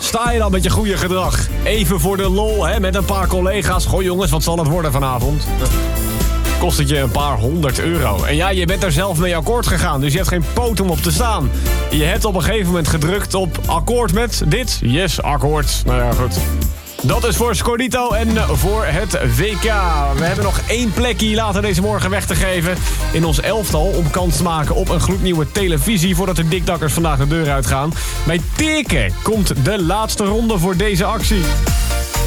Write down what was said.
sta je dan met je goede gedrag? Even voor de lol, hè, met een paar collega's. Goh jongens, wat zal het worden vanavond? Kost het je een paar €100. En ja, je bent er zelf mee akkoord gegaan, dus je hebt geen poot om op te staan. Je hebt op een gegeven moment gedrukt op akkoord met dit. Yes, akkoord. Nou ja, goed. Dat is voor Scorito en voor het WK. We hebben nog 1 plekje later deze morgen weg te geven in ons elftal om kans te maken op een gloednieuwe televisie voordat de dikdakkers vandaag de deur uitgaan. Bij Teken komt de laatste ronde voor deze actie.